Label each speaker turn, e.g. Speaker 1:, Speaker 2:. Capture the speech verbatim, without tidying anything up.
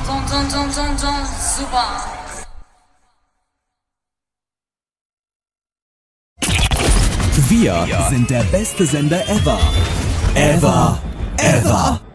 Speaker 1: Dun, dun, dun, dun, dun. Super.
Speaker 2: Wir sind der beste Sender ever. Ever. Ever.